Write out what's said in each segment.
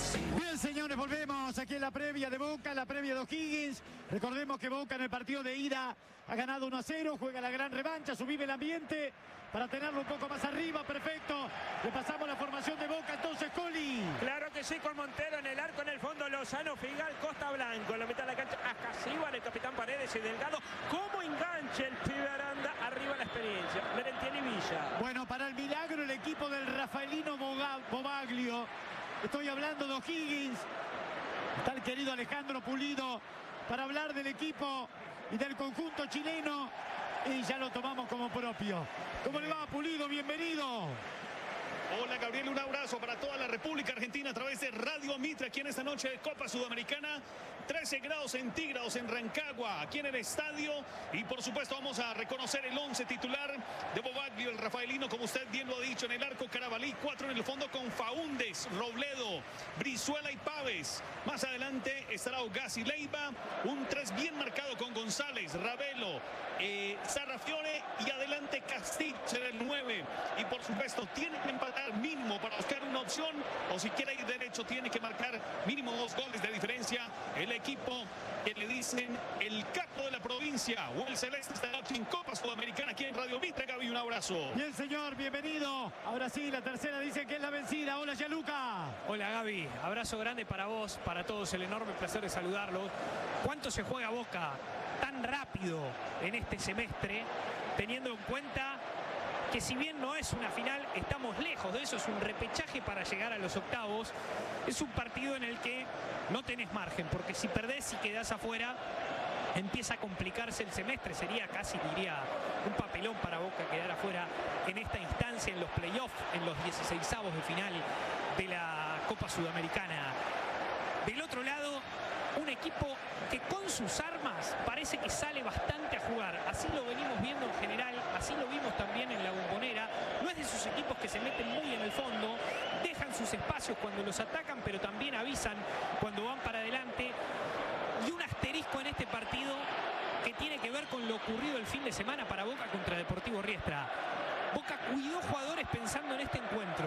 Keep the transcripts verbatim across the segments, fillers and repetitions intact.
Bien, señores, volvemos aquí en la previa de Boca, la previa de O'Higgins. Recordemos que Boca en el partido de ida ha ganado uno a cero, juega la gran revancha, subir el ambiente para tenerlo un poco más arriba. Perfecto, le pasamos la formación de Boca entonces, Coli. Claro que sí, con Montero en el arco, en el fondo Lozano, Figal, Costa Blanco, en la mitad de la cancha Ascasíbar, el capitán Paredes y Delgado. ¿Cómo enganche el pibe Aranda? Arriba la experiencia, Merentiel y Villa. Bueno, para el milagro el equipo del Rafaelino Bobaglio. Estoy hablando de O'Higgins. Está el querido Alejandro Pulido para hablar del equipo y del conjunto chileno. Y ya lo tomamos como propio. ¿Cómo le va, Pulido? Bienvenido. Hola, Gabriel, un abrazo para toda la República Argentina a través de Radio Mitre aquí en esta noche de Copa Sudamericana. trece grados centígrados en Rancagua, aquí en el estadio. Y por supuesto vamos a reconocer el once titular de Bobaglio, el rafaelino, como usted bien lo ha dicho, en el arco Carabalí, cuatro en el fondo con Faúndez, Robledo, Brizuela y Paves. Más adelante estará Ogaz y Leiva, un tres bien marcado con González, Ravelo, eh, Sarrafiore y adelante Castich en el nueve. Y por supuesto tiene que empatar mínimo para buscar una opción, o si quiere ir derecho tiene que marcar mínimo dos goles de diferencia el equipo que le dicen el capo de la provincia o el celeste esta noche en Copa Sudamericana aquí en Radio Mitre. Gaby, un abrazo. Bien, señor, bienvenido. Ahora sí, la tercera dice que es la vencida. Hola, Gianluca. Hola, Gaby, abrazo grande para vos, para todos, el enorme placer de saludarlos. ¿Cuánto se juega Boca tan rápido en este semestre, teniendo en cuenta que si bien no es una final, estamos lejos de eso, es un repechaje para llegar a los octavos? Es un partido en el que no tenés margen, porque si perdés y quedás afuera, empieza a complicarse el semestre. Sería casi, diría, un papelón para Boca quedar afuera en esta instancia, en los playoffs, en los dieciseisavos de final de la Copa Sudamericana. Del otro lado, un equipo que con sus armas parece que sale bastante a jugar. Así lo venimos viendo en general, así lo vimos también en la Bombonera. No es de esos equipos que se meten muy en el fondo, dejan sus espacios cuando los atacan, pero también avisan cuando van para adelante. Y un asterisco en este partido que tiene que ver con lo ocurrido el fin de semana para Boca contra Deportivo Riestra. Boca cuidó jugadores pensando en este encuentro.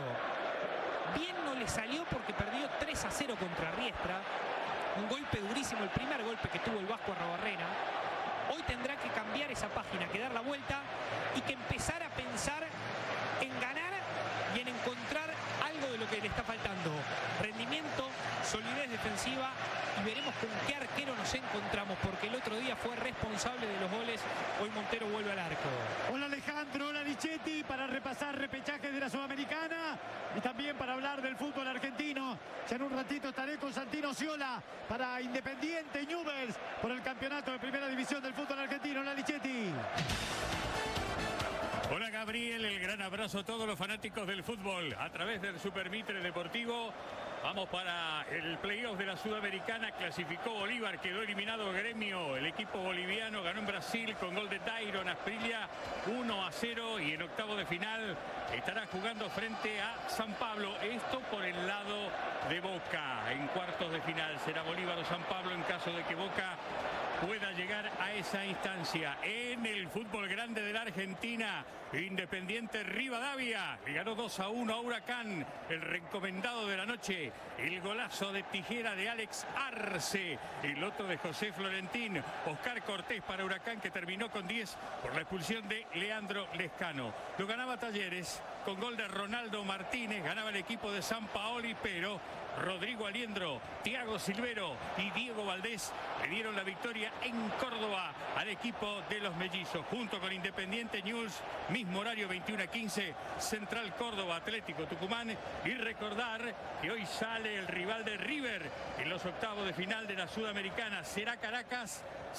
Bien no le salió porque perdió tres a cero contra Riestra. Un golpe durísimo, el primer golpe que tuvo el Vasco Arrobarrena. Hoy tendrá que cambiar esa página, que dar la vuelta y que empezar a pensar en ganar y en encontrar algo de lo que le está faltando. Rendimiento, solidez defensiva, y veremos con qué arquero nos encontramos, porque el otro día fue responsable de los goles. Hoy Montero vuelve al arco. Hola, Alejandro, hola, Lichetti, para repasar repechajes de la Sudamericana y también para hablar del fútbol argentino. Ya en un ratito estaré con Santino Ciola para Independiente Newell's por el campeonato de primera división del fútbol argentino. Hola, Lichetti. Hola, Gabriel, el gran abrazo a todos los fanáticos del fútbol a través del Super Mitre Deportivo. Vamos para el playoff de la Sudamericana. Clasificó Bolívar, quedó eliminado Gremio. El equipo boliviano ganó en Brasil con gol de Tyron Asprilla, uno a cero, y en octavo de final estará jugando frente a San Pablo. Esto por el lado de Boca. En cuartos de final será Bolívar o San Pablo en caso de que Boca pueda llegar a esa instancia. En el fútbol grande de la Argentina, Independiente Rivadavia le ganó dos a uno a Huracán. El recomendado de la noche, el golazo de tijera de Alex Arce, el otro de José Florentín. Oscar Cortés para Huracán, que terminó con diez por la expulsión de Leandro Lescano. Lo ganaba Talleres con gol de Ronaldo Martínez. Ganaba el equipo de San Paoli, pero Rodrigo Aliendro, Thiago Silvero y Diego Valdés le dieron la victoria en Córdoba al equipo de los mellizos. Junto con Independiente Newell's, mismo horario, veintiuno a quince, Central Córdoba, Atlético Tucumán. Y recordar que hoy sale el rival de River en los octavos de final de la Sudamericana. Será Caracas.